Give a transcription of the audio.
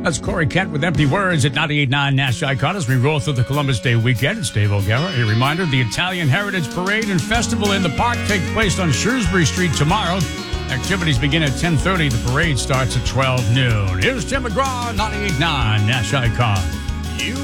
That's Corey Kent with Empty Words at 98.9 Nash Icon as we roll through the Columbus Day weekend. It's Dave O'Gara. A reminder, the Italian Heritage Parade and Festival in the Park take place on Shrewsbury Street tomorrow. Activities begin at 10:30. The parade starts at 12 noon. Here's Tim McGraw, 98.9 Nash Icon.